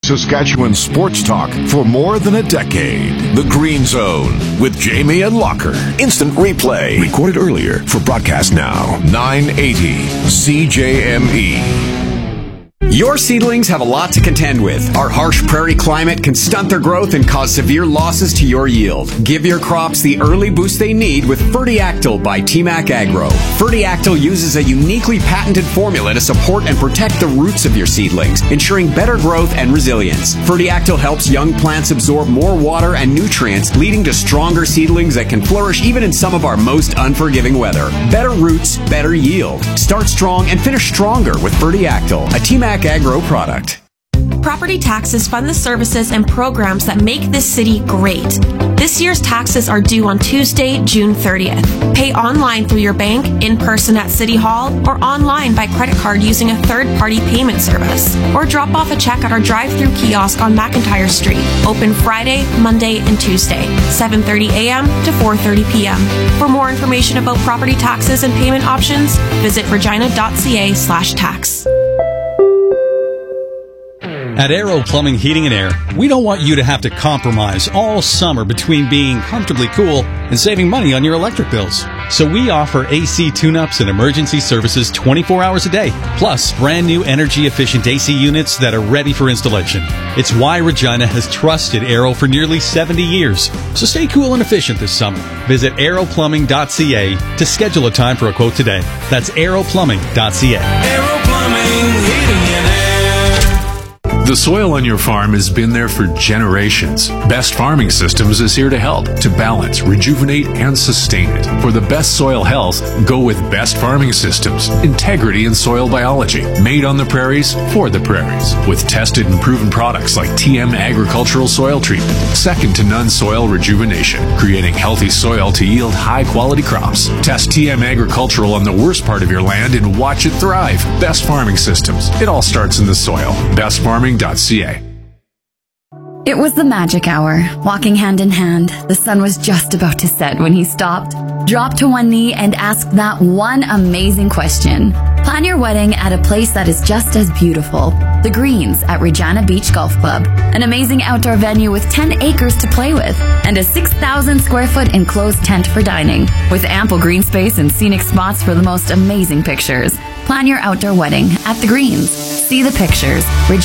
Saskatchewan sports talk for more than a decade. The Green Zone with Jamie and Locker. Instant replay. Recorded earlier for broadcast now. 980 CJME. Your seedlings have a lot to contend with. Our harsh prairie climate can stunt their growth and cause severe losses to your yield. Give your crops the early boost they need with Fertiactyl by TMAC Agro. Fertiactyl uses a uniquely patented formula to support and protect the roots of your seedlings, ensuring better growth and resilience. Fertiactyl helps young plants absorb more water and nutrients, leading to stronger seedlings that can flourish even in some of our most unforgiving weather. Better roots, better yield. Start strong and finish stronger with Fertiactyl, a TMAC Agro product. Property taxes fund the services and programs that make this city great. This year's taxes are due on Tuesday, June 30th. Pay online through your bank, in person at City Hall, or online by credit card using a third-party payment service. Or drop off a check at our drive-through kiosk on McIntyre Street. Open Friday, Monday, and Tuesday, 7:30 a.m. to 4:30 p.m. For more information about property taxes and payment options, visit regina.ca/tax. At Aero Plumbing, Heating and Air, we don't want you to have to compromise all summer between being comfortably cool and saving money on your electric bills. So we offer AC tune-ups and emergency services 24 hours a day, plus brand new energy-efficient AC units that are ready for installation. It's why Regina has trusted Aero for nearly 70 years. So stay cool and efficient this summer. Visit aeroplumbing.ca to schedule a time for a quote today. That's aeroplumbing.ca. Aero Plumbing, Heating and Air. The soil on your farm has been there for generations. Best Farming Systems is here to help, to balance, rejuvenate, and sustain it. For the best soil health, go with Best Farming Systems. Integrity in soil biology. Made on the prairies, for the prairies. With tested and proven products like TM Agricultural Soil Treatment. Second to none soil rejuvenation. Creating healthy soil to yield high-quality crops. Test TM Agricultural on the worst part of your land and watch it thrive. Best Farming Systems. It all starts in the soil. BestFarming.ca. It was the magic hour. Walking hand in hand, the sun was just about to set when he stopped, dropped to one knee, and asked that one amazing question. Plan your wedding at a place that is just as beautiful. The Greens at Regina Beach Golf Club. An amazing outdoor venue with 10 acres to play with and a 6,000 square foot enclosed tent for dining. With ample green space and scenic spots for the most amazing pictures. Plan your outdoor wedding at The Greens. See the pictures.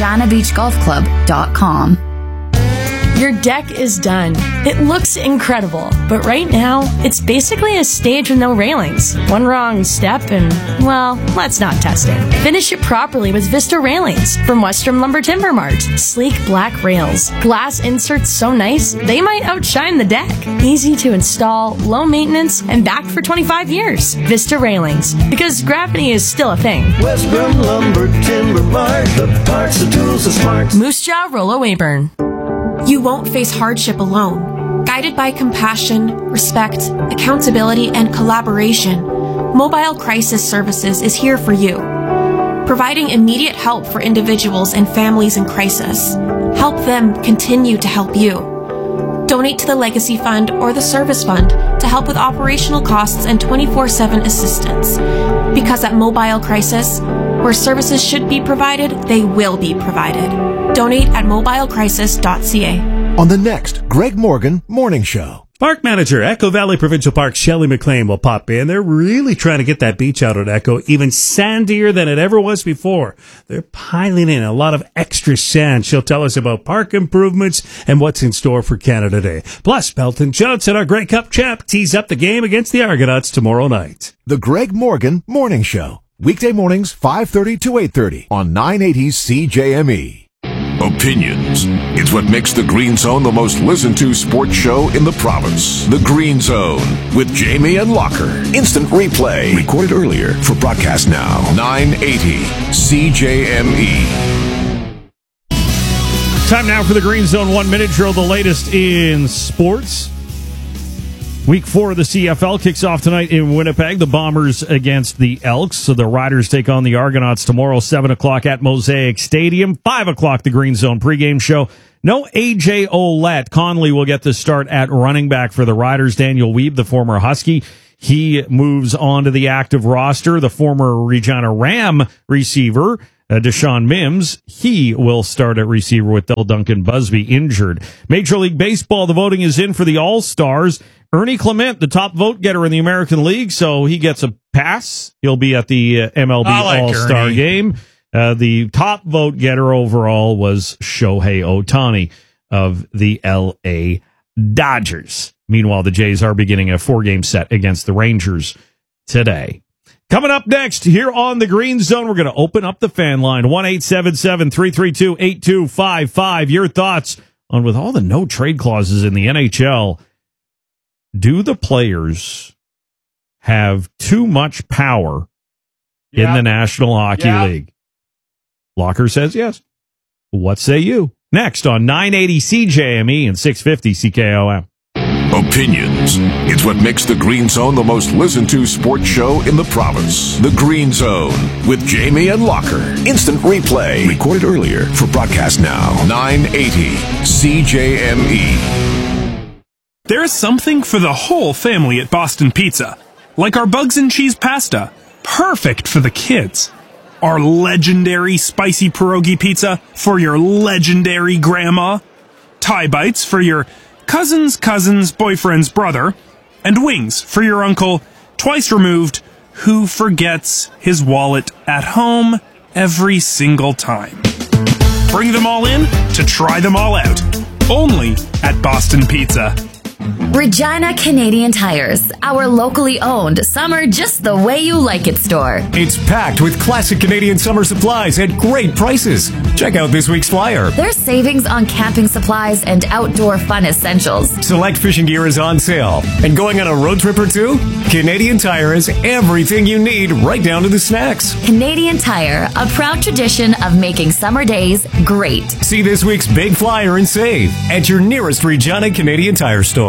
ReginaBeachGolfClub.com. Your deck is done. It looks incredible, but right now, it's basically a stage with no railings. One wrong step and, well, let's not test it. Finish it properly with Vista Railings from Western Lumber Timber Mart. Sleek black rails. Glass inserts so nice, they might outshine the deck. Easy to install, low maintenance, and backed for 25 years. Vista Railings, because gravity is still a thing. Western Lumber Timber Mart, the parts, the tools, the smarts. Moose Jaw Rollo Weyburn. You won't face hardship alone. Guided by compassion, respect, accountability, and collaboration, Mobile Crisis Services is here for you, providing immediate help for individuals and families in crisis. Help them continue to help you. Donate to the Legacy Fund or the Service Fund to help with operational costs and 24/7 assistance. Because at Mobile Crisis, where services should be provided, they will be provided. Donate at mobilecrisis.ca. On the next Greg Morgan Morning Show. Park manager, Echo Valley Provincial Park, Shelley McLean will pop in. They're really trying to get that beach out at Echo even sandier than it ever was before. They're piling in a lot of extra sand. She'll tell us about park improvements and what's in store for Canada Day. Plus, Belton Johnson, our Grey Cup champ, tees up the game against the Argonauts tomorrow night. The Greg Morgan Morning Show. Weekday mornings, 5:30 to 8:30 on 980 CJME. Opinions. It's what makes the Green Zone the most listened to sports show in the province. The Green Zone with Jamie and Locker. Instant replay. Recorded earlier for broadcast now. 980 CJME. Time now for the Green Zone 1 Minute Drill, the latest in sports. Week 4 of the CFL kicks off tonight in Winnipeg. The Bombers against the Elks. So the Riders take on the Argonauts tomorrow, 7 o'clock at Mosaic Stadium. 5 o'clock, the Green Zone pregame show. No A.J. Ouellette. Conley will get the start at running back for the Riders. Daniel Weeb, the former Husky, he moves on to the active roster. The former Regina Ram receiver, Deshaun Mims, he will start at receiver with Del Duncan Busby injured. Major League Baseball, the voting is in for the All-Stars. Ernie Clement, the top vote getter in the American League, so he gets a pass. He'll be at the MLB All-Star game. The top vote getter overall was Shohei Ohtani of the L.A. Dodgers. Meanwhile, the Jays are beginning a 4-game set against the Rangers today. Coming up next here on the Green Zone, we're going to open up the fan line, 1-877-332-8255. Your thoughts on, with all the no trade clauses in the NHL, do the players have too much power in the National Hockey League? Locker says yes. What say you? Next on 980 CJME and 650 CKOM. Opinions. It's what makes the Green Zone the most listened to sports show in the province. The Green Zone with Jamie and Locker. Instant replay. Recorded earlier for broadcast now. 980 CJME. There's something for the whole family at Boston Pizza. Like our bugs and cheese pasta. Perfect for the kids. Our legendary spicy pierogi pizza for your legendary grandma. Thai bites for your cousin's boyfriend's brother, and wings for your uncle, twice removed, who forgets his wallet at home every single time. Bring them all in to try them all out. Only at Boston Pizza. Regina Canadian Tires, our locally owned summer just the way you like it store. It's packed with classic Canadian summer supplies at great prices. Check out this week's flyer. There's savings on camping supplies and outdoor fun essentials. Select fishing gear is on sale. And going on a road trip or two? Canadian Tire has everything you need, right down to the snacks. Canadian Tire, a proud tradition of making summer days great. See this week's big flyer and save at your nearest Regina Canadian Tire store.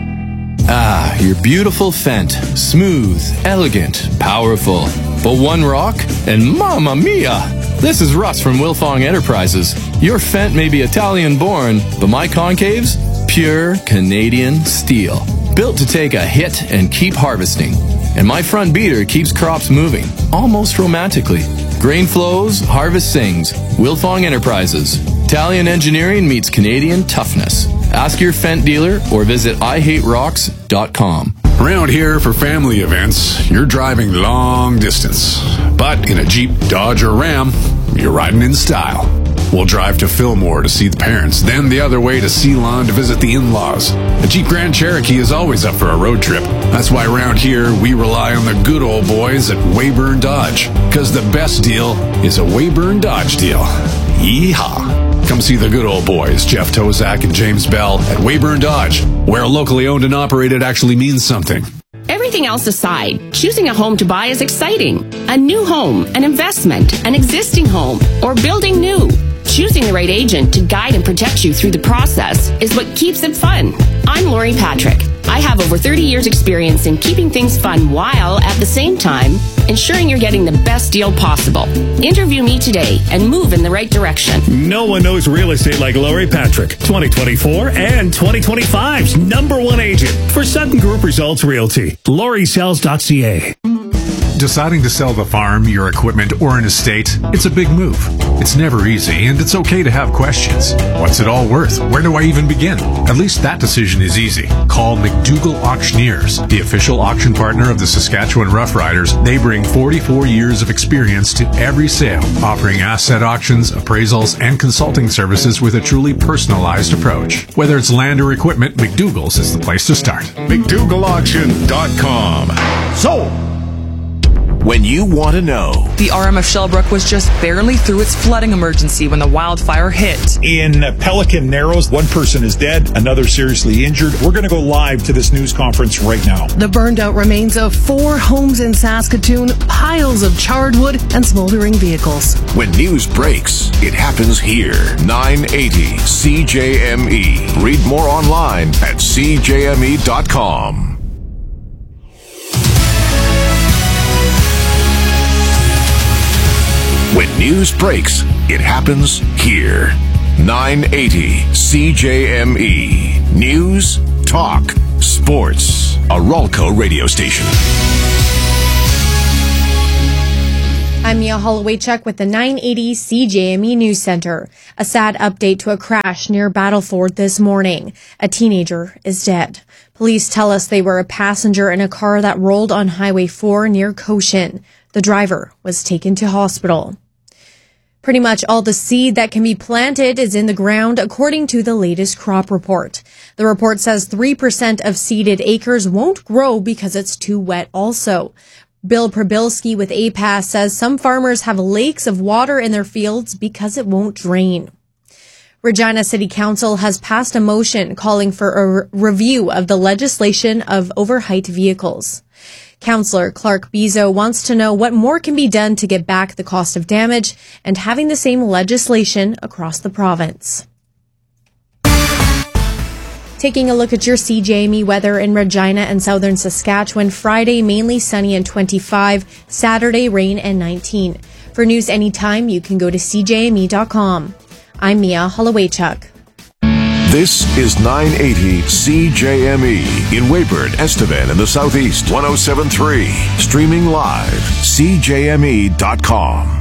Ah, your beautiful Fendt. Smooth, elegant, powerful. But one rock, and mamma mia! This is Russ from Wilfong Enterprises. Your Fendt may be Italian-born, but my concaves? Pure Canadian steel. Built to take a hit and keep harvesting. And my front beater keeps crops moving, almost romantically. Grain flows, harvest sings. Wilfong Enterprises. Italian engineering meets Canadian toughness. Ask your Fendt dealer or visit IHateRocks.com. Around here for family events, you're driving long distance. But in a Jeep, Dodge, or Ram, you're riding in style. We'll drive to Fillmore to see the parents, then the other way to Ceylon to visit the in-laws. A Jeep Grand Cherokee is always up for a road trip. That's why around here, we rely on the good old boys at Weyburn Dodge. Because the best deal is a Weyburn Dodge deal. Yeehaw! Come see the good old boys, Jeff Tozak and James Bell at Weyburn Dodge, where locally owned and operated actually means something. Everything else aside, choosing a home to buy is exciting. A new home, an investment, an existing home, or building new. Choosing the right agent to guide and protect you through the process is what keeps it fun. I'm Lori Patrick. I have over 30 years experience in keeping things fun while, at the same time, ensuring you're getting the best deal possible. Interview me today and move in the right direction. No one knows real estate like Lori Patrick, 2024 and 2025's #1 agent for Sutton Group Results Realty. LoriSells.ca. Deciding to sell the farm, your equipment, or an estate, it's a big move. It's never easy, and it's okay to have questions. What's it all worth? Where do I even begin? At least that decision is easy. Call McDougall Auctioneers, the official auction partner of the Saskatchewan Roughriders. They bring 44 years of experience to every sale, offering asset auctions, appraisals, and consulting services with a truly personalized approach. Whether it's land or equipment, McDougall's is the place to start. McDougallAuction.com. So, when you want to know. The RMF Shellbrook was just barely through its flooding emergency when the wildfire hit. In Pelican Narrows, one person is dead, another seriously injured. We're going to go live to this news conference right now. The burned out remains of 4 homes in Saskatoon, piles of charred wood, and smoldering vehicles. When news breaks, it happens here. 980 CJME. Read more online at CJME.com. When news breaks, it happens here. 980 CJME. News, talk, sports. A Ralco radio station. I'm Mia Holloway-Chuck with the 980 CJME News Center. A sad update to a crash near Battleford this morning. A teenager is dead. Police tell us they were a passenger in a car that rolled on Highway 4 near Cochin. The driver was taken to hospital. Pretty much all the seed that can be planted is in the ground, according to the latest crop report. The report says 3% of seeded acres won't grow because it's too wet also. Bill Prabilski with APAS says some farmers have lakes of water in their fields because it won't drain. Regina City Council has passed a motion calling for a review of the legislation of overheight vehicles. Councillor Clark Bezo wants to know what more can be done to get back the cost of damage and having the same legislation across the province. Taking a look at your CJME weather in Regina and southern Saskatchewan. Friday, mainly sunny and 25. Saturday, rain and 19. For news anytime, you can go to CJME.com. I'm Mia Holloway-Chuck. This is 980 CJME in Weyburn, Estevan in the Southeast, 107.3. Streaming live, CJME.com.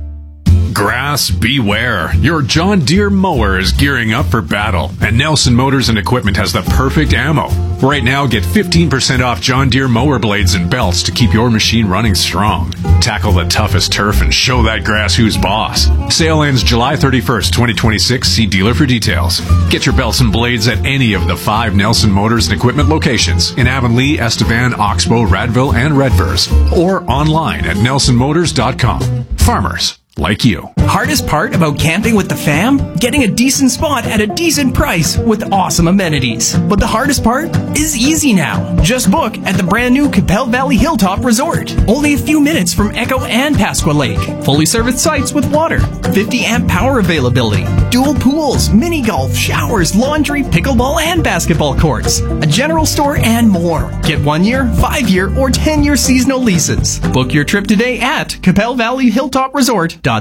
Grass, beware. Your John Deere mower is gearing up for battle, and Nelson Motors and Equipment has the perfect ammo. Right now, get 15% off John Deere mower blades and belts to keep your machine running strong. Tackle the toughest turf and show that grass who's boss. Sale ends July 31st, 2026. See dealer for details. Get your belts and blades at any of the 5 Nelson Motors and Equipment locations in Avonlea, Estevan, Oxbow, Radville, and Redvers, or online at nelsonmotors.com. Farmers like you. Hardest part about camping with the fam? Getting a decent spot at a decent price with awesome amenities. But the hardest part is easy now. Just book at the brand new Capel Valley Hilltop Resort. Only a few minutes from Echo and Pasqua Lake. Fully serviced sites with water. 50 amp power availability. Dual pools, mini golf, showers, laundry, pickleball, and basketball courts. A general store and more. Get 1 year, 5 year, or 10 year seasonal leases. Book your trip today at CapelValleyHilltopResort.ca.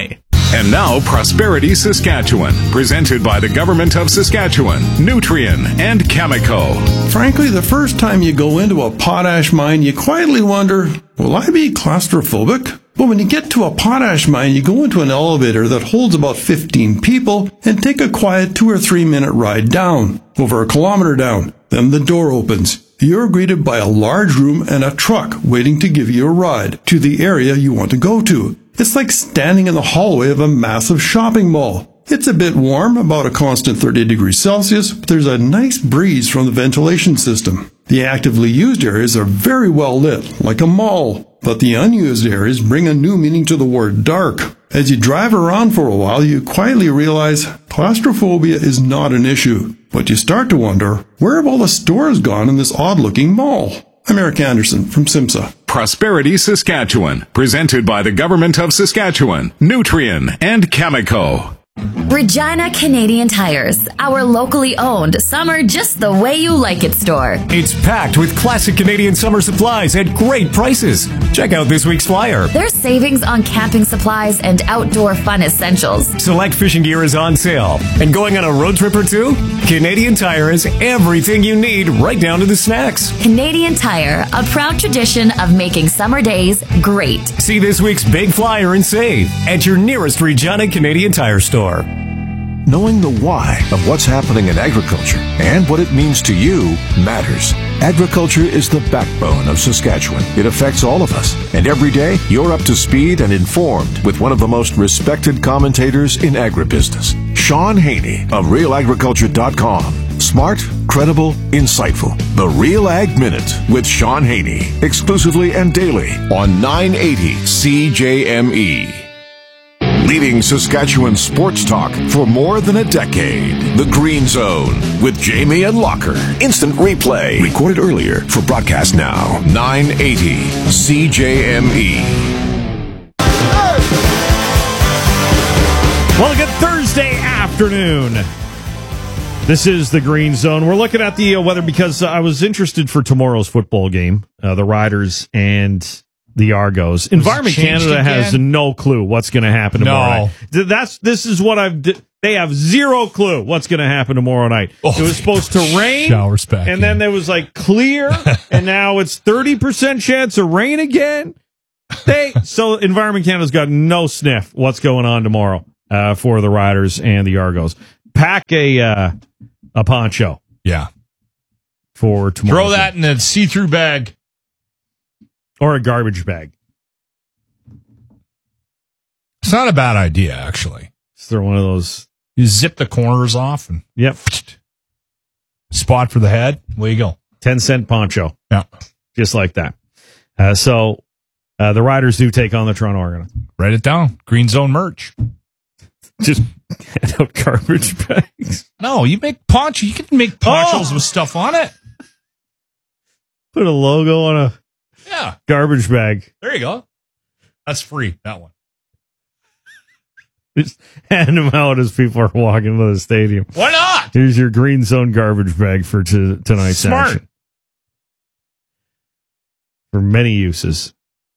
And now, Prosperity Saskatchewan, presented by the Government of Saskatchewan, Nutrien, and Cameco. Frankly, the first time you go into a potash mine, you quietly wonder, will I be claustrophobic? But when you get to a potash mine, you go into an elevator that holds about 15 people and take a quiet 2 or 3 minute ride down, over a kilometer down. Then the door opens. You're greeted by a large room and a truck waiting to give you a ride to the area you want to go to. It's like standing in the hallway of a massive shopping mall. It's a bit warm, about a constant 30 degrees Celsius, but there's a nice breeze from the ventilation system. The actively used areas are very well lit, like a mall, but the unused areas bring a new meaning to the word dark. As you drive around for a while, you quietly realize claustrophobia is not an issue, but you start to wonder, where have all the stores gone in this odd-looking mall? I'm Eric Anderson from SIMSA. Prosperity Saskatchewan, presented by the Government of Saskatchewan, Nutrien, and Cameco. Regina Canadian Tires, our locally owned summer just the way you like it store. It's packed with classic Canadian summer supplies at great prices. Check out this week's flyer. There's savings on camping supplies and outdoor fun essentials. Select fishing gear is on sale. And going on a road trip or two? Canadian Tire has everything you need, right down to the snacks. Canadian Tire, a proud tradition of making summer days great. See this week's big flyer and save at your nearest Regina Canadian Tire store. Knowing the why of what's happening in agriculture and what it means to you matters. Agriculture is the backbone of Saskatchewan. It affects all of us. And every day, you're up to speed and informed with one of the most respected commentators in agribusiness, Sean Haney of RealAgriculture.com. Smart, credible, insightful. The Real Ag Minute with Sean Haney. Exclusively and daily on 980 CJME. Leading Saskatchewan sports talk for more than a decade. The Green Zone with Jamie and Locker. Instant replay. Recorded earlier for broadcast now. 980 CJME. Well, good Thursday afternoon. This is the Green Zone. We're looking at the weather because I was interested for tomorrow's football game, the Riders and the Argos. Environment Canada has no clue what's going to happen tomorrow night. This is what they have zero clue what's going to happen tomorrow night. It was supposed to rain, showers back, and then there was like clear, and now it's 30% chance of rain again. So Environment Canada's got no sniff what's going on tomorrow for the Riders and the Argos. Pack a poncho. Yeah. For tomorrow. Throw that in a see-through bag. Or a garbage bag. It's not a bad idea, actually. Just throw one of those. You zip the corners off and yep. Spot for the head. Away you go. 10-cent poncho. Yeah. Just like that. So the Riders do take on the Toronto Argonauts. Write it down. Green Zone merch. Just hand out garbage bags. No, you make poncho. You can make ponchos with stuff on it. Put a logo on a garbage bag. There you go. That's free, that one. Just hand them out as people are walking to the stadium. Why not? Here's your Green Zone garbage bag for tonight's Smart. action. For many uses.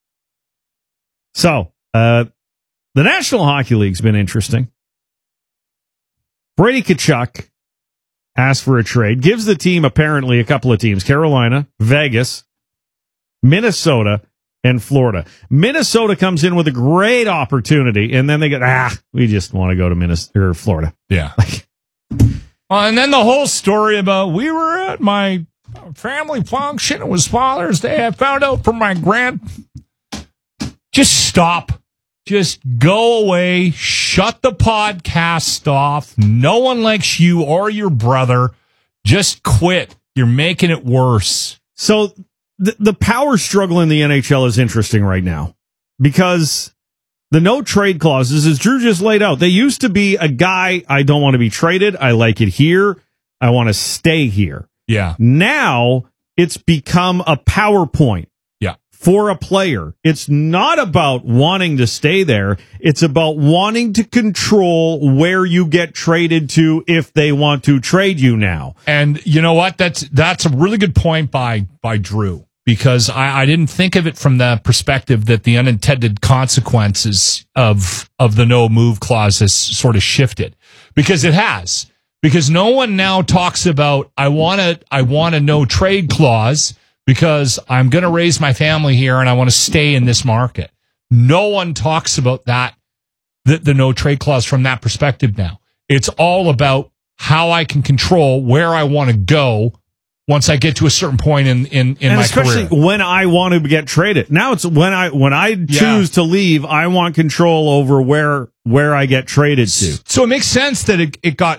So, the National Hockey League's been interesting. Brady Tkachuk asked for a trade, gives the team apparently a couple of teams, Carolina, Vegas, Minnesota, and Florida. Minnesota comes in with a great opportunity, and then they go, we just want to go to Minnesota or Florida. Yeah. And then the whole story about we were at my family function. It was Father's Day. I found out from my Just stop. Just go away. Shut the podcast off. No one likes you or your brother. Just quit. You're making it worse. So the power struggle in the NHL is interesting right now because the no trade clauses, as Drew just laid out, they used to be a guy, I don't want to be traded. I like it here. I want to stay here. Yeah. Now it's become a PowerPoint. Yeah. For a player. It's not about wanting to stay there. It's about wanting to control where you get traded to if they want to trade you now. And you know what? That's a really good point by Drew, because I didn't think of it from the perspective that the unintended consequences of the no move clause has sort of shifted, because it has. Because no one now talks about I want a no trade clause because I'm going to raise my family here and I want to stay in this market. No one talks about that, the no trade clause from that perspective now. It's all about how I can control where I want to go once I get to a certain point in my career. Especially when I want to get traded. Now it's when I choose to leave, I want control over where I get traded to. So it makes sense that it got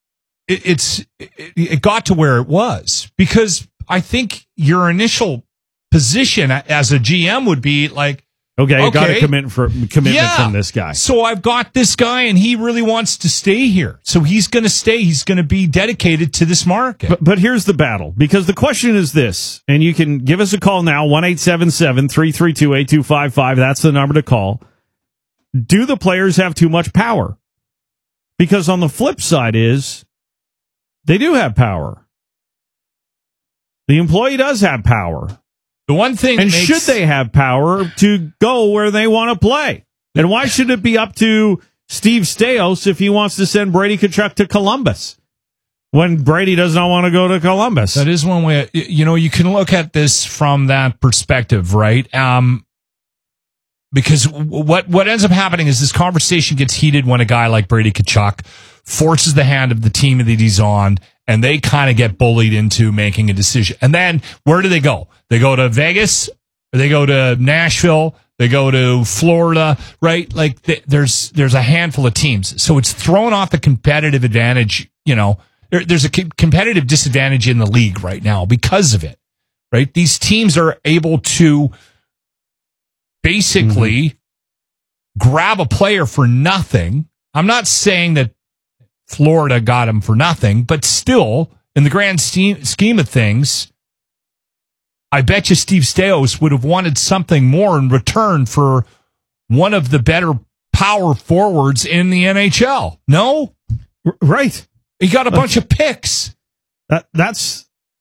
to where it was, because I think your initial position as a GM would be like, okay, you got a commitment from this guy. So I've got this guy and he really wants to stay here. So he's going to stay. He's going to be dedicated to this market. But here's the battle, because the question is this, and you can give us a call now, 1-877-332-8255. That's the number to call. Do the players have too much power? Because on the flip side is they do have power. The employee does have power. The one thing, and should they have power to go where they want to play? And why should it be up to Steve Staios if he wants to send Brady Tkachuk to Columbus when Brady does not want to go to Columbus? That is one way. You can look at this from that perspective, right? Because what ends up happening is this conversation gets heated when a guy like Brady Tkachuk forces the hand of the team that he's on, and they kind of get bullied into making a decision. And then where do they go? They go to Vegas, or they go to Nashville, they go to Florida, right? Like there's a handful of teams. So it's thrown off the competitive advantage. There's a competitive disadvantage in the league right now because of it, right? These teams are able to basically grab a player for nothing. I'm not saying that Florida got him for nothing, but still, in the grand scheme of things, I bet you Steve Staios would have wanted something more in return for one of the better power forwards in the NHL. No? Right. He got a bunch of picks. That's...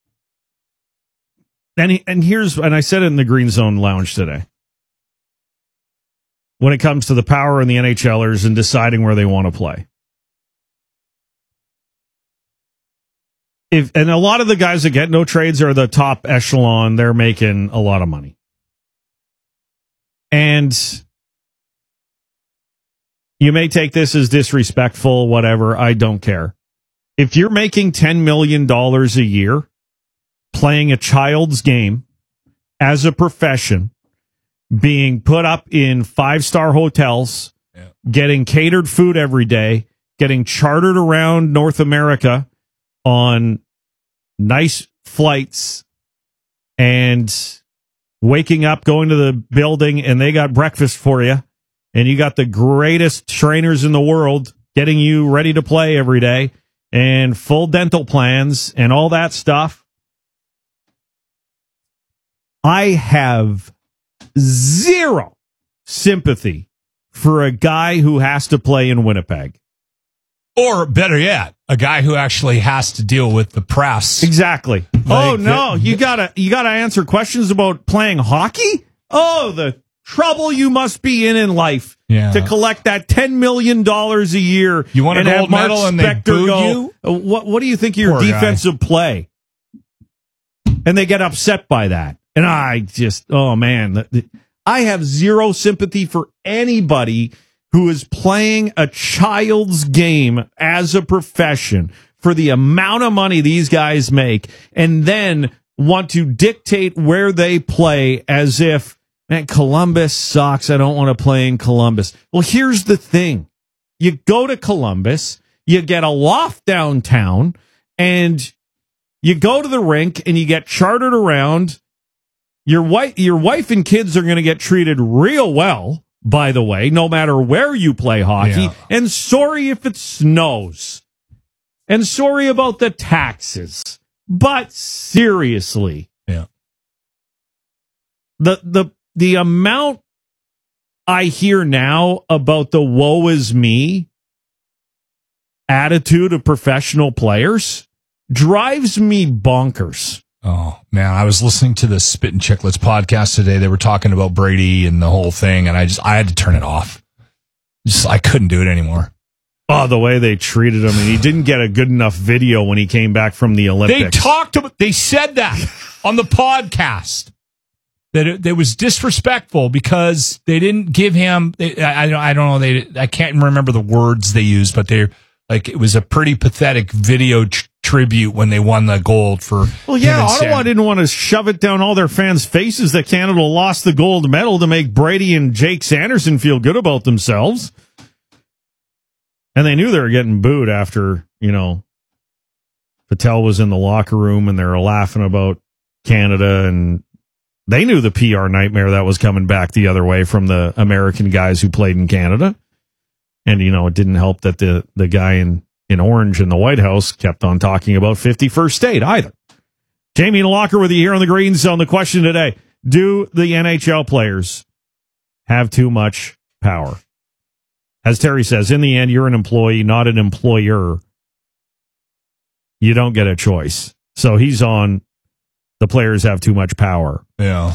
And I said it in the Green Zone Lounge today. When it comes to the power in the NHLers and deciding where they want to play. And a lot of the guys that get no trades are the top echelon. They're making a lot of money. And you may take this as disrespectful, whatever. I don't care. If you're making $10 million a year playing a child's game as a profession, being put up in 5-star hotels, getting catered food every day, getting chartered around North America on nice flights, and waking up, going to the building, and they got breakfast for you, and you got the greatest trainers in the world getting you ready to play every day, and full dental plans and all that stuff. I have zero sympathy for a guy who has to play in Winnipeg. Or better yet, a guy who actually has to deal with the press. Exactly. You gotta answer questions about playing hockey? Oh, the trouble you must be in life to collect that $10 million a year. You want a gold medal and they booed you? What do you think of your defensive play? And they get upset by that. And I just, oh man, I have zero sympathy for anybody who is playing a child's game as a profession for the amount of money these guys make, and then want to dictate where they play as if, man, Columbus sucks. I don't want to play in Columbus. Well, here's the thing. You go to Columbus, you get a loft downtown, and you go to the rink and you get chartered around. Your wife and kids are going to get treated real well, by the way, no matter where you play hockey. Yeah. And sorry if it snows. And sorry about the taxes. But seriously. Yeah. The amount I hear now about the woe is me attitude of professional players drives me bonkers. Oh, man, I was listening to the Spit and Chicklets podcast today. They were talking about Brady and the whole thing, and I had to turn it off. I couldn't do it anymore. Oh, the way they treated him, and he didn't get a good enough video when he came back from the Olympics. They said that on the podcast, that it was disrespectful because they didn't give him, I don't know, I can't remember the words they used, but it was a pretty pathetic video tribute when they won the gold for. Well, yeah, Ottawa didn't want to shove it down all their fans' faces that Canada lost the gold medal to make Brady and Jake Sanderson feel good about themselves. And they knew they were getting booed after, Patel was in the locker room and they were laughing about Canada, and they knew the PR nightmare that was coming back the other way from the American guys who played in Canada. And, it didn't help that the guy in orange in the White House kept on talking about 51st State either. Jamie and Locker with you here on the Green Zone. The question today, do the NHL players have too much power? As Terry says, in the end, you're an employee, not an employer. You don't get a choice. So he's on the players have too much power. Yeah.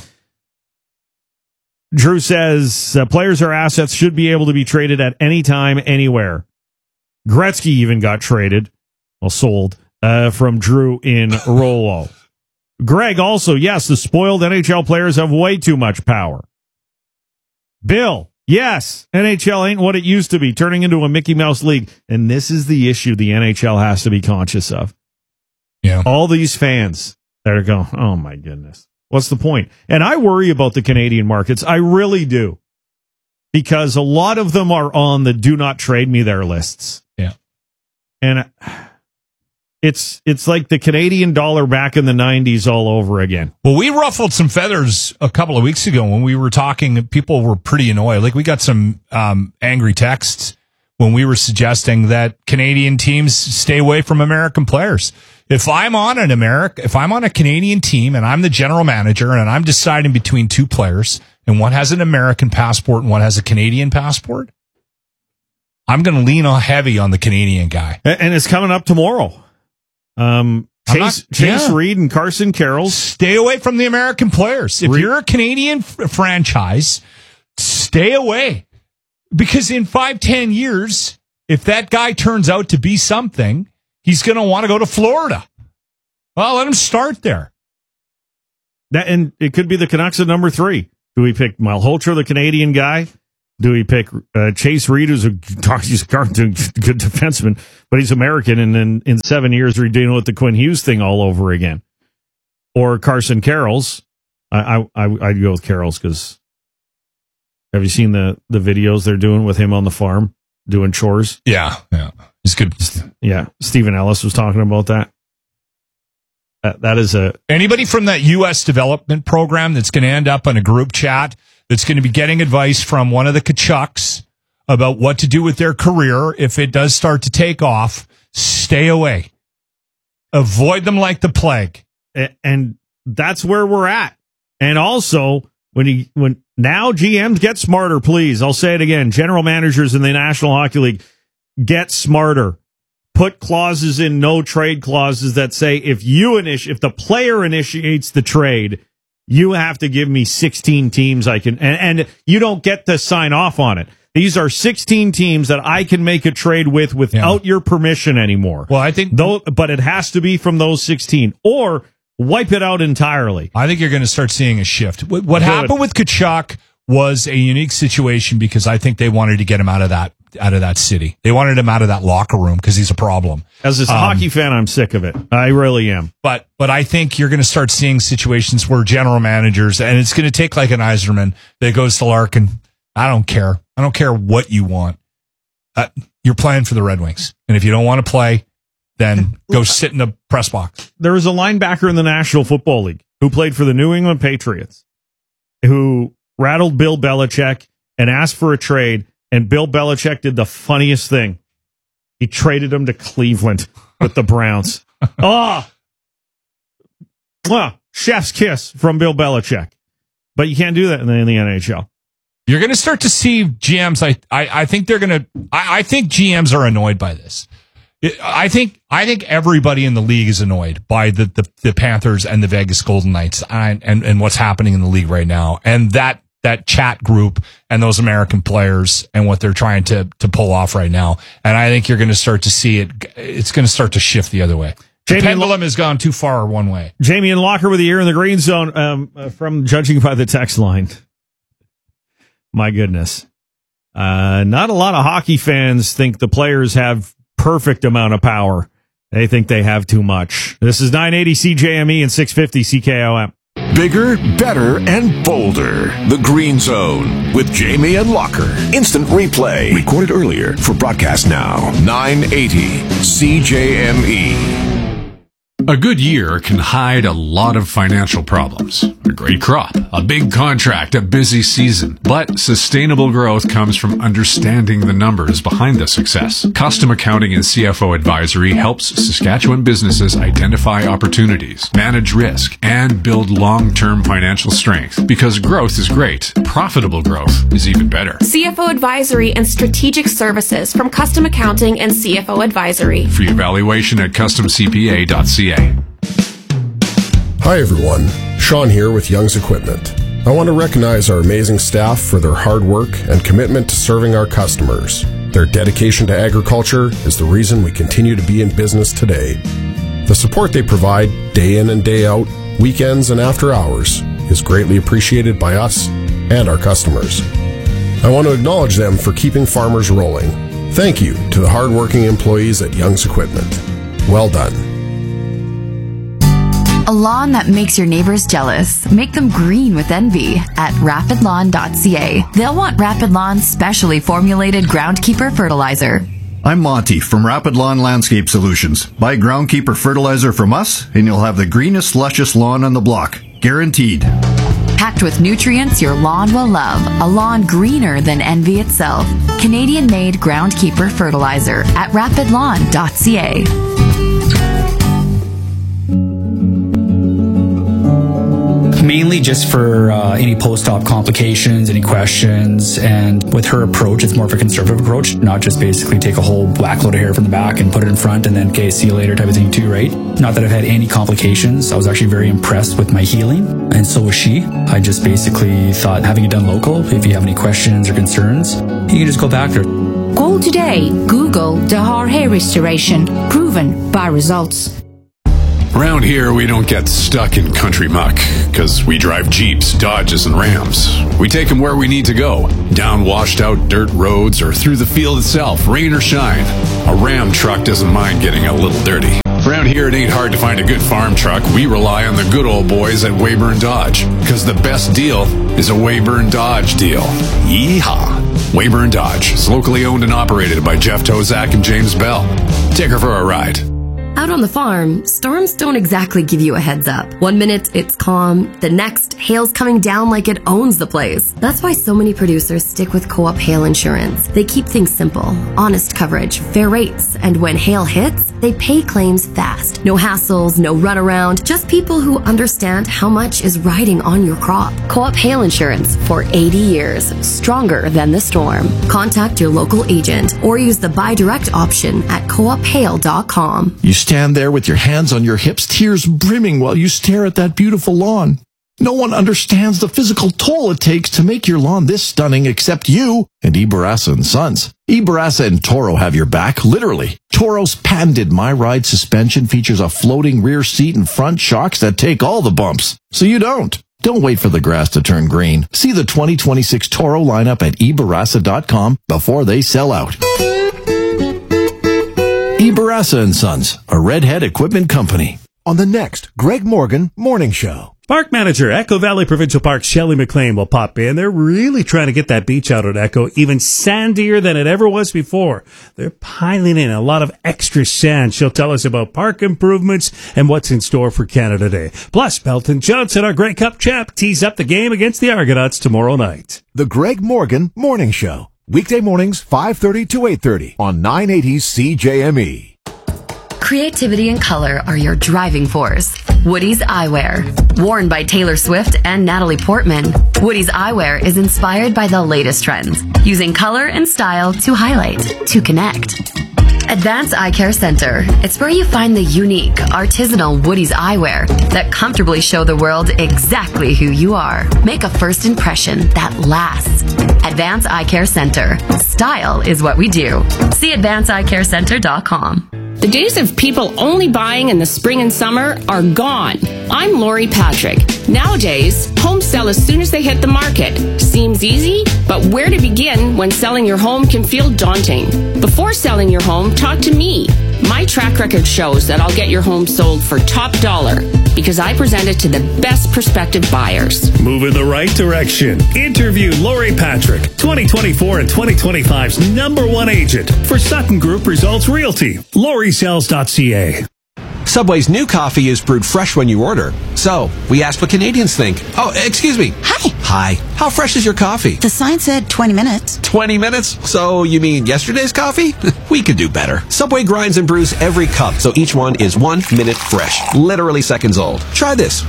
Drew says players are assets, should be able to be traded at any time, anywhere. Gretzky even got traded, sold, from Drew in Rollo. Greg also, yes, the spoiled NHL players have way too much power. Bill, yes, NHL ain't what it used to be, turning into a Mickey Mouse league. And this is the issue the NHL has to be conscious of. Yeah. All these fans that are going, oh my goodness, what's the point? And I worry about the Canadian markets. I really do. Because a lot of them are on the do not trade me there lists. Yeah. And it's like the Canadian dollar back in the 90s all over again. Well, we ruffled some feathers a couple of weeks ago when we were talking. People were pretty annoyed. Like, we got some angry texts when we were suggesting that Canadian teams stay away from American players. If I'm on a Canadian team and I'm the general manager and I'm deciding between two players and one has an American passport and one has a Canadian passport, I'm going to lean heavy on the Canadian guy. And it's coming up tomorrow. Chase Reed and Carson Carroll. Stay away from the American players. If you're a Canadian franchise, stay away. Because in 5-10 years, if that guy turns out to be something, he's going to want to go to Florida. Well, let him start there. And it could be the Canucks at number 3. Do we pick Malhotra, the Canadian guy? Do we pick Chase Reed, he's a good defenseman, but he's American, and then in 7 years we're dealing with the Quinn Hughes thing all over again? Or Carson Carrolls? I'd go with Carrolls because have you seen the videos they're doing with him on the farm doing chores? Yeah. He's good. Yeah, Stephen Ellis was talking about that. That is anybody from that U.S. development program that's going to end up on a group chat that's going to be getting advice from one of the Kachucks about what to do with their career if it does start to take off. Stay away. Avoid them like the plague. And that's where we're at. And also, when now GMs get smarter, please. I'll say it again. General managers in the National Hockey League, get smarter. Put clauses in, no trade clauses that say if the player initiates the trade, you have to give me 16 teams and you don't get to sign off on it. These are 16 teams that I can make a trade with without your permission anymore. Well, I think, but it has to be from those 16 or wipe it out entirely. I think you're going to start seeing a shift. What happened with Tkachuk was a unique situation because I think they wanted to get him out of that city. They wanted him out of that locker room because he's a problem. As a hockey fan, I'm sick of it. I really am. But I think you're going to start seeing situations where general managers, and it's going to take like an Yzerman that goes to Larkin. I don't care. I don't care what you want. You're playing for the Red Wings. And if you don't want to play, then go sit in the press box. There was a linebacker in the National Football League who played for the New England Patriots who rattled Bill Belichick and asked for a trade. And Bill Belichick did the funniest thing. He traded him to Cleveland with the Browns. Chef's kiss from Bill Belichick. But you can't do that in the NHL. You're going to start to see GMs. I think they're going to. I think GMs are annoyed by this. I think everybody in the league is annoyed by the Panthers and the Vegas Golden Knights and what's happening in the league right now. And that chat group and those American players and what they're trying to pull off right now. And I think you're going to start to see it. It's going to start to shift the other way. The pendulum has gone too far one way. Jamie and Locker with the ear in the green zone from judging by the text line. My goodness. Not a lot of hockey fans think the players have perfect amount of power. They think they have too much. This is 980 CJME and 650 CKOM. Bigger, better, and bolder. The Green Zone with Jamie and Locker. Instant replay. Recorded earlier for broadcast now. 980 CJME. A good year can hide a lot of financial problems. A great crop, a big contract, a busy season. But sustainable growth comes from understanding the numbers behind the success. Custom Accounting and CFO Advisory helps Saskatchewan businesses identify opportunities, manage risk, and build long-term financial strength. Because growth is great, profitable growth is even better. CFO Advisory and Strategic Services from Custom Accounting and CFO Advisory. Free evaluation at customcpa.ca. Hi everyone, Sean here with Young's Equipment. I want to recognize our amazing staff for their hard work and commitment to serving our customers. Their dedication to agriculture is the reason we continue to be in business today. The support they provide day in and day out, weekends and after hours, is greatly appreciated by us and our customers. I want to acknowledge them for keeping farmers rolling. Thank you to the hardworking employees at Young's Equipment. Well done. A lawn that makes your neighbors jealous. Make them green with envy at rapidlawn.ca. They'll want Rapid Lawn's specially formulated Groundkeeper fertilizer. I'm Monty from Rapid Lawn Landscape Solutions. Buy Groundkeeper fertilizer from us and you'll have the greenest, luscious lawn on the block. Guaranteed. Packed with nutrients your lawn will love. A lawn greener than envy itself. Canadian-made Groundkeeper fertilizer at rapidlawn.ca. Mainly just for any post-op complications, any questions, and with her approach, it's more of a conservative approach, not just basically take a whole whack load of hair from the back and put it in front and then, okay, see you later type of thing too, right? Not that I've had any complications. I was actually very impressed with my healing, and so was she. I just basically thought having it done local, if you have any questions or concerns, you can just go back to her. Call today. Google Dahar Hair Restoration. Proven by results. Around here, we don't get stuck in country muck, because we drive Jeeps, Dodges, and Rams. We take them where we need to go, down washed-out dirt roads or through the field itself, rain or shine. A Ram truck doesn't mind getting a little dirty. Around here, it ain't hard to find a good farm truck. We rely on the good old boys at Weyburn Dodge, because the best deal is a Weyburn Dodge deal. Yeehaw! Weyburn Dodge is locally owned and operated by Jeff Tozak and James Bell. Take her for a ride. Out on the farm, storms don't exactly give you a heads up. 1 minute, it's calm. The next, hail's coming down like it owns the place. That's why so many producers stick with Co-op Hail Insurance. They keep things simple, honest coverage, fair rates, and when hail hits, they pay claims fast. No hassles, no runaround, just people who understand how much is riding on your crop. Co-op Hail Insurance for 80 years, stronger than the storm. Contact your local agent or use the buy direct option at coophail.com. You stand there with your hands on your hips, tears brimming while you stare at that beautiful lawn. No one understands the physical toll it takes to make your lawn this stunning except you and Ibarasa & Sons. Ibarasa and Toro have your back, literally. Toro's patented My Ride suspension features a floating rear seat and front shocks that take all the bumps, so you don't. Don't wait for the grass to turn green. See the 2026 Toro lineup at Ibarasa.com before they sell out. Ibarasa & Sons, a Redhead equipment company. On the next Greg Morgan Morning Show. Park manager, Echo Valley Provincial Park, Shelley McLean will pop in. They're really trying to get that beach out at Echo even sandier than it ever was before. They're piling in a lot of extra sand. She'll tell us about park improvements and what's in store for Canada Day. Plus, Belton Johnson, our Grey Cup champ, tees up the game against the Argonauts tomorrow night. The Greg Morgan Morning Show. Weekday mornings, 5:30 to 8:30 on 980 CJME. Creativity and color are your driving force. Woody's Eyewear. Worn by Taylor Swift and Natalie Portman, Woody's Eyewear is inspired by the latest trends, using color and style to highlight, to connect. Advanced Eye Care Center. It's where you find the unique, artisanal Woody's eyewear that comfortably show the world exactly who you are. Make a first impression that lasts. Advanced Eye Care Center. Style is what we do. See advancedeyecarecenter.com. The days of people only buying in the spring and summer are gone. I'm Lori Patrick. Nowadays, homes sell as soon as they hit the market. Seems easy, but where to begin when selling your home can feel daunting? Before selling your home, talk to me. My track record shows that I'll get your home sold for top dollar because I present it to the best prospective buyers. Move in the right direction. Interview Lori Patrick, 2024 and 2025's #1 agent for Sutton Group Results Realty. LoriSells.ca. Subway's new coffee is brewed fresh when you order. So, we asked what Canadians think. Oh, excuse me. Hi. Hi. How fresh is your coffee? The sign said 20 minutes. 20 minutes? So, you mean yesterday's coffee? We could do better. Subway grinds and brews every cup, so each one is 1 minute fresh. Literally seconds old. Try this.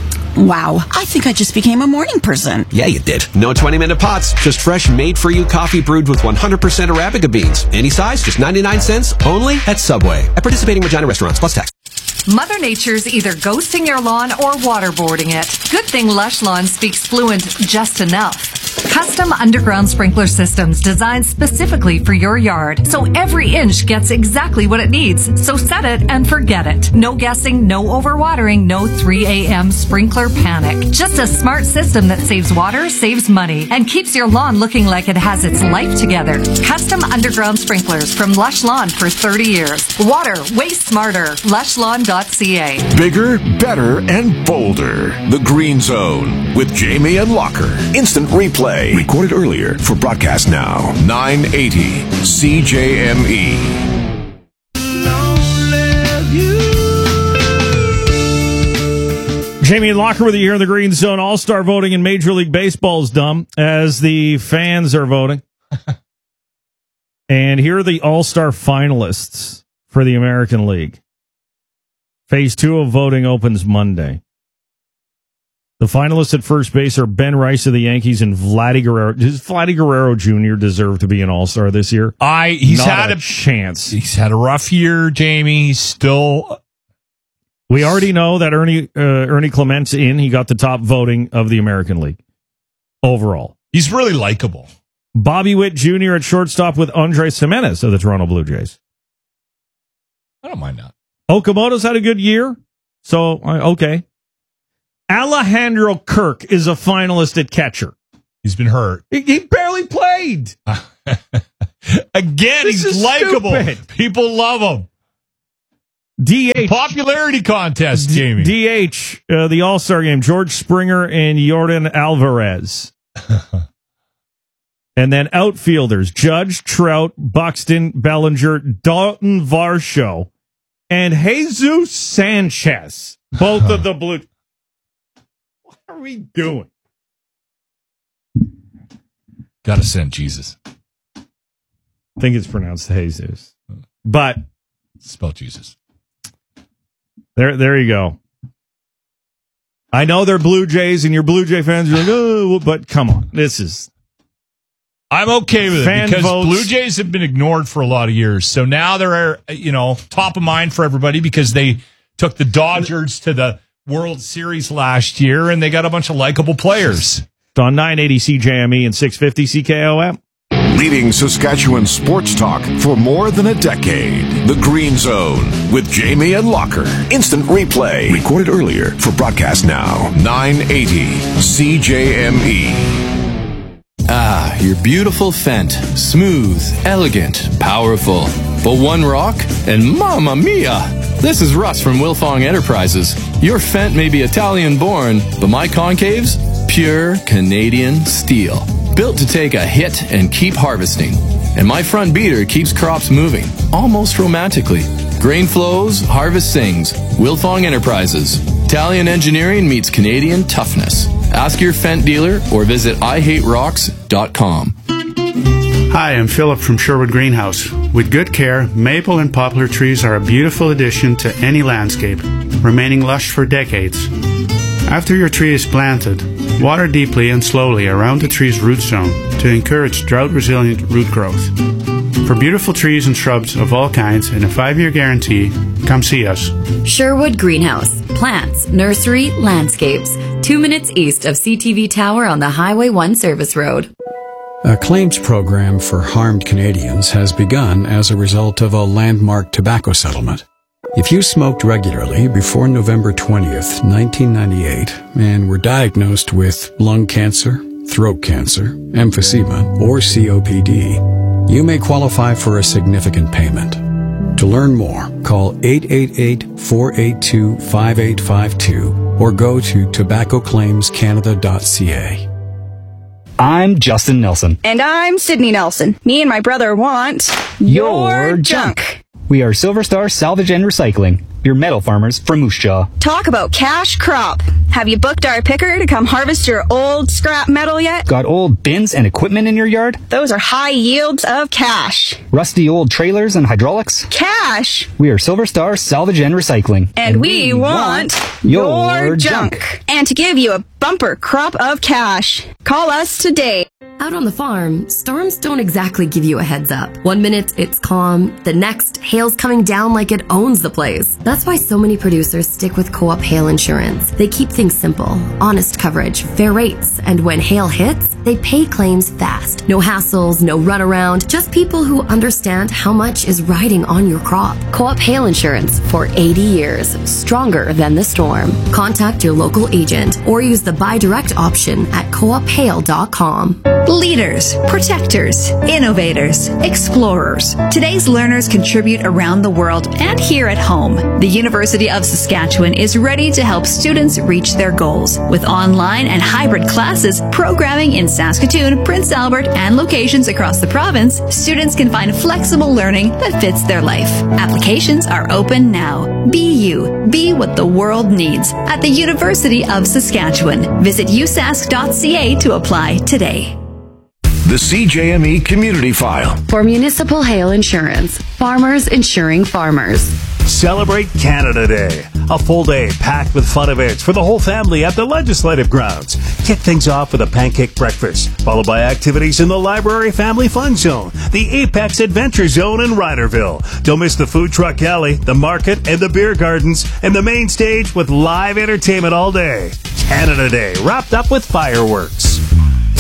Wow, I think I just became a morning person. Yeah, you did. No 20-minute pots, just fresh, made-for-you coffee brewed with 100% Arabica beans. Any size, just 99 cents, only at Subway. At participating Regina restaurants, plus tax. Mother Nature's either ghosting your lawn or waterboarding it. Good thing Lush Lawn speaks fluent just enough. Custom underground sprinkler systems designed specifically for your yard, so every inch gets exactly what it needs. So set it and forget it. No guessing, no overwatering, no 3 a.m. sprinkler panic. Just a smart system that saves water, saves money, and keeps your lawn looking like it has its life together. Custom underground sprinklers from Lush Lawn for 30 years. Water, way smarter. LushLawn.ca. Bigger, better, and bolder. The Green Zone with Jamie and Locker. Instant replay. Recorded earlier for broadcast now. 980 CJME. Jamie and Locker with you here in the Green Zone. All-star voting in Major League Baseball is done as the fans are voting. And here are the all-star finalists for the American League. Phase 2 of voting opens Monday. The finalists at first base are Ben Rice of the Yankees and Vladdy Guerrero. Does Vladdy Guerrero Jr. deserve to be an all-star this year? He's Not had a chance. He's had a rough year, Jamie. He's still. We already know that Ernie Clement's in. He got the top voting of the American League overall. He's really likable. Bobby Witt Jr. at shortstop with Andres Gimenez of the Toronto Blue Jays. I don't mind that. Okamoto's had a good year. So, okay. Alejandro Kirk is a finalist at catcher. He's been hurt. He barely played. Again, he's likable. People love him. DH. Popularity contest, Jamie. DH, the All-Star game, George Springer and Jordan Alvarez. And then outfielders, Judge, Trout, Buxton, Bellinger, Dalton Varsho, and Jesus Sanchez. Both of the Blue. What are we doing? Gotta send Jesus. I think it's pronounced Jesus. But spell Jesus. There you go. I know they're Blue Jays, and your Blue Jay fans are like, oh, but come on. This is... I'm okay with it because votes. Blue Jays have been ignored for a lot of years. So now they're, top of mind for everybody because they took the Dodgers to the World Series last year, and they got a bunch of likable players. It's on 980 CJME and 650 CKOM. Leading Saskatchewan sports talk for more than a decade. The Green Zone with Jamie and Locker. Instant replay. Recorded earlier for broadcast now. 980 CJME. Ah, your beautiful Fendt. Smooth, elegant, powerful. But one rock, and mamma mia! This is Russ from Wilfong Enterprises. Your Fendt may be Italian-born, but my concaves? Pure Canadian steel. Built to take a hit and keep harvesting. And my front beater keeps crops moving, almost romantically. Grain flows, harvest sings. Wilfong Enterprises. Italian engineering meets Canadian toughness. Ask your Fendt dealer or visit IHateRocks.com. Hi, I'm Philip from Sherwood Greenhouse. With good care, maple and poplar trees are a beautiful addition to any landscape, remaining lush for decades. After your tree is planted, water deeply and slowly around the tree's root zone to encourage drought-resilient root growth. For beautiful trees and shrubs of all kinds and a 5-year guarantee, come see us. Sherwood Greenhouse. Plants, nursery, landscapes. 2 minutes east of CTV Tower on the Highway 1 Service Road. A claims program for harmed Canadians has begun as a result of a landmark tobacco settlement. If you smoked regularly before November 20th, 1998, and were diagnosed with lung cancer, throat cancer, emphysema, or COPD, you may qualify for a significant payment. To learn more, call 888-482-5852 or go to tobaccoclaimscanada.ca. I'm Justin Nelson. And I'm Sydney Nelson. Me and my brother want your junk. We are Silver Star Salvage and Recycling, your metal farmers from Moose Jaw. Talk about cash crop. Have you booked our picker to come harvest your old scrap metal yet? Got old bins and equipment in your yard? Those are high yields of cash. Rusty old trailers and hydraulics? Cash. We are Silver Star Salvage and Recycling. And we want your junk. And to give you a bumper crop of cash. Call us today. Out on the farm, storms don't exactly give you a heads up. 1 minute, it's calm. The next, hail's coming down like it owns the place. That's why so many producers stick with Co-op Hail Insurance. They keep things simple, honest coverage, fair rates, and when hail hits, they pay claims fast. No hassles, no runaround, just people who understand how much is riding on your crop. Co-op Hail Insurance for 80 years, stronger than the storm. Contact your local agent or use the buy direct option at coophail.com. Leaders, protectors, innovators, explorers. Today's learners contribute around the world and here at home. The University of Saskatchewan is ready to help students reach their goals. With online and hybrid classes, programming in Saskatoon, Prince Albert, and locations across the province, students can find flexible learning that fits their life. Applications are open now. Be you. Be what the world needs at the University of Saskatchewan. Visit usask.ca to apply today. The CJME Community File. For Municipal Hail Insurance, farmers insuring farmers. Celebrate Canada Day. A full day packed with fun events for the whole family at the Legislative Grounds. Kick things off with a pancake breakfast, followed by activities in the Library Family Fun Zone, the Apex Adventure Zone in Riderville. Don't miss the food truck alley, the market, and the beer gardens, and the main stage with live entertainment all day. Canada Day, wrapped up with fireworks.